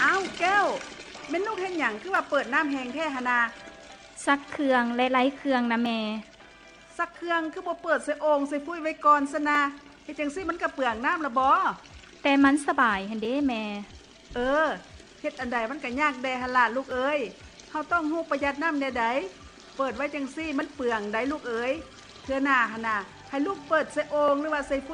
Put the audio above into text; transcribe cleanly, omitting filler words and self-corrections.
อ้าวแก้วแม่นลูกเฮ็ดหยังคือว่าเปิดน้ำแห้งแท้หนนาซักเครื่องและไร้เครื่องนะแม่ซักเครื่องคือบ่เปิดใส่โอ่งใส่ฟุ้ยไว้ก่อนซะนะเฮ็ดจังซี่มันก็เปลืองน้ำละบ่แต่มันสบายหั่นเด้แม่เฮ็ดอันใดมันก็ยากแดหั่นล่ะลูกเอ้ยเฮาต้องฮู้ประหยัดน้ำแน่ใดเปิดไว้จังซี่มันเปลืองได้ลูกเอ้ยเทื่อหน้าหั่นน่ะให้ลูกเปิดใส่โอ่งหรือว่าใส่